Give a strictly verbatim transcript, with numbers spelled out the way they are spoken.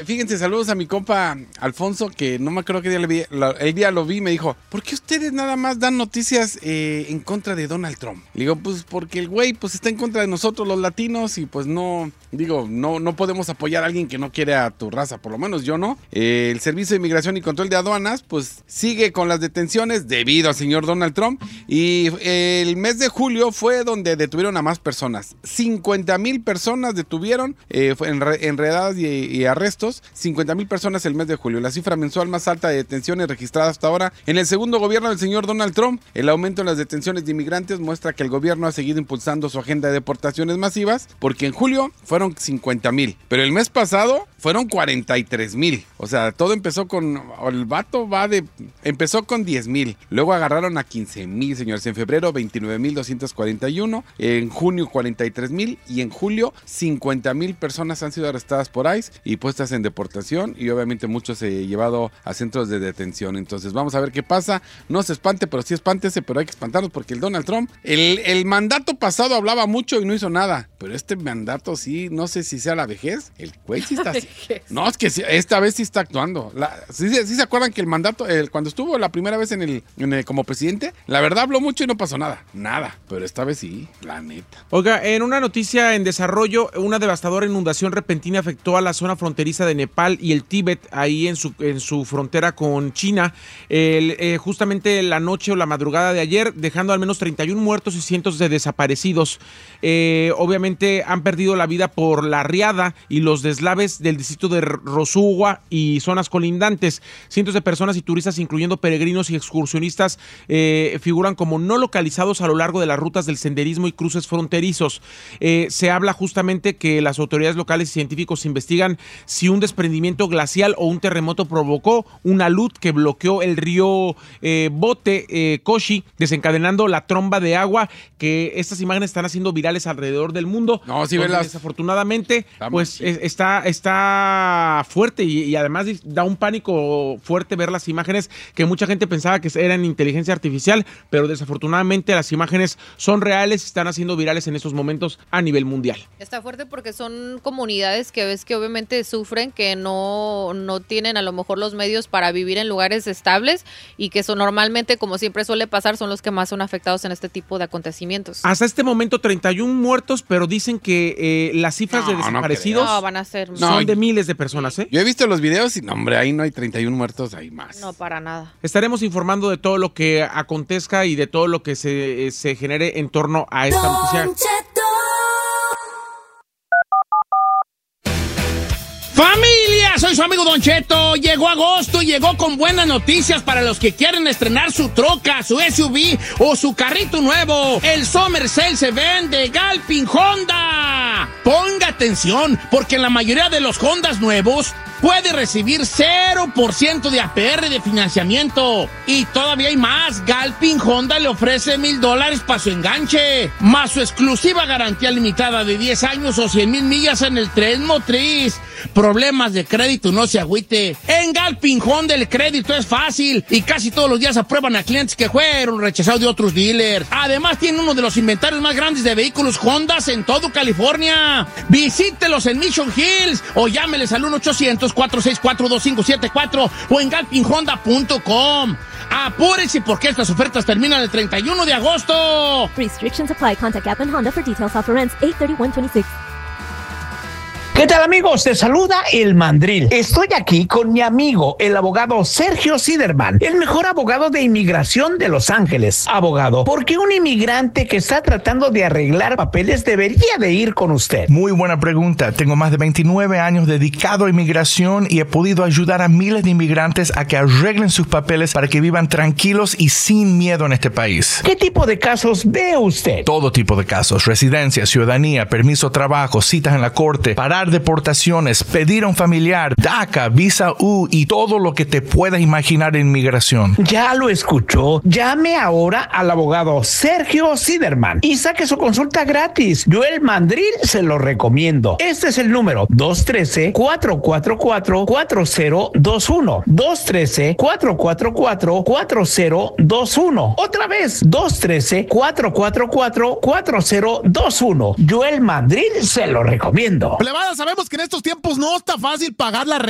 fíjense, saludos a mi compa Alfonso, que no me acuerdo qué día le vi, lo, el día lo vi y me dijo, ¿por qué ustedes nada más dan noticias eh, en contra de Donald Trump? Le digo, pues porque el güey pues está en contra de nosotros los latinos y pues no, digo, no, no podemos apoyar a alguien que no quiere a tu raza, por lo menos yo no. Eh, el Servicio de Inmigración y Control de Aduanas pues sigue con las detenciones debido al señor Donald Trump y eh, el mes de julio fue donde detuvieron a más personas. cincuenta mil personas detuvieron, eh, enredadas y, y arrestos, cincuenta mil personas el mes de julio, la cifra mensual más alta de detenciones registrada hasta ahora en el segundo gobierno del señor Donald Trump. El aumento en las detenciones de inmigrantes muestra que el gobierno ha seguido impulsando su agenda de deportaciones masivas, porque en julio fueron cincuenta mil, pero el mes pasado fueron cuarenta y tres mil. O sea, todo empezó con, el vato va de, empezó con diez mil, luego agarraron a quince mil, señores, en febrero veintinueve mil doscientos cuarenta y uno, en junio cuarenta y tres mil y en julio cincuenta mil personas han sido arrestadas por ICE y puestas en deportación y obviamente muchos se han llevado a centros de detención. Entonces vamos a ver qué pasa, no se espante, pero sí espántese, pero hay que espantarnos porque el Donald Trump, el, el mandato pasado hablaba mucho y no hizo nada, pero este mandato sí, no sé si sea la vejez, el güey sí está... No, es que sí, esta vez sí está actuando. La, ¿sí, sí se acuerdan que el mandato, el, cuando estuvo la primera vez en el, en el como presidente, la verdad habló mucho y no pasó nada, nada, pero esta vez sí, la neta. Oiga, en una noticia en desarrollo, una devastadora inundación repentina afectó a la zona fronteriza de Nepal y el Tíbet, ahí en su, en su frontera con China, el, eh, justamente la noche o la madrugada de ayer, dejando al menos treinta y uno muertos y cientos de desaparecidos. Eh, obviamente han perdido la vida por la riada y los deslaves del distrito de Rosugua y zonas colindantes. Cientos de personas y turistas, incluyendo peregrinos y excursionistas, eh, figuran como no localizados a lo largo de las rutas del senderismo y cruces fronterizos. Eh, se habla justamente que las autoridades locales y científicos investigan si un desprendimiento glacial o un terremoto provocó una luz que bloqueó el río eh, Bote eh, Koshi, desencadenando la tromba de agua, que estas imágenes están haciendo virales alrededor del mundo. No, sí, verlas. Desafortunadamente, Estamos, pues sí. está, está fuerte y, y además da un pánico fuerte ver las imágenes, que mucha gente pensaba que eran inteligencia artificial, pero desafortunadamente las imágenes son reales y están haciendo virales en estos momentos a nivel mundial. Está fuerte porque son comunidades que ves que obviamente sufren, que no, no tienen a lo mejor los medios para vivir en lugares estables y que son normalmente, como siempre suele pasar, son los que más son afectados en este tipo de acontecimientos. Hasta este momento treinta y uno muertos, pero dicen que eh, las cifras no, de desaparecidos no, van a ser son no, de miles de personas. ¿eh? Yo he visto los videos y no, hombre, ahí no hay treinta y uno muertos, hay más. No, para nada. Estaremos informando de todo lo que acontezca y de todo lo que se, se genere en torno a esta noticia. ¡Familia! Soy su amigo Don Cheto. Llegó agosto y llegó con buenas noticias para los que quieren estrenar su troca, su S U V o su carrito nuevo. El Summer Sale se vende Galpin Honda. Ponga atención, porque en la mayoría de los Hondas nuevos puede recibir cero por ciento de A P R de financiamiento. Y todavía hay más. Galpin Honda le ofrece mil dólares para su enganche, más su exclusiva garantía limitada de diez años o cien mil millas en el tren motriz. Problemas de crédito, no se agüite. En Galpin Honda el crédito es fácil y casi todos los días aprueban a clientes que fueron rechazados de otros dealers. Además tiene uno de los inventarios más grandes de vehículos Honda en todo California. Visítelos en Mission Hills o llámeles al uno ochocientos, cuatro seis cuatro, dos cinco siete cuatro o en galpin honda punto com. Apúrense porque estas ofertas terminan el treinta y uno de agosto. Restrictions apply. Contact Galpin Honda for details. Offer ends eight thirty-one twenty-six. ¿Qué tal, amigos? Te saluda el Mandril. Estoy aquí con mi amigo, el abogado Sergio Siderman, el mejor abogado de inmigración de Los Ángeles. Abogado, ¿por qué un inmigrante que está tratando de arreglar papeles debería de ir con usted? Muy buena pregunta. Tengo más de veintinueve años dedicado a inmigración y he podido ayudar a miles de inmigrantes a que arreglen sus papeles para que vivan tranquilos y sin miedo en este país. ¿Qué tipo de casos ve usted? Todo tipo de casos. Residencia, ciudadanía, permiso de trabajo, citas en la corte, parar deportaciones, pedir a un familiar, DACA, visa U y todo lo que te puedas imaginar en inmigración. Ya lo escuchó. Llame ahora al abogado Sergio Siderman y saque su consulta gratis. Yo, el Mandril, se lo recomiendo. Este es el número dos uno tres, cuatro cuatro cuatro, cuatro cero dos uno. dos uno tres, cuatro cuatro cuatro, cuatro cero dos uno. Otra vez, dos uno tres, cuatro cuatro cuatro, cuatro cero dos uno. Yo, el Mandril, se lo recomiendo. Plebada, sabemos que en estos tiempos no está fácil pagar la renta.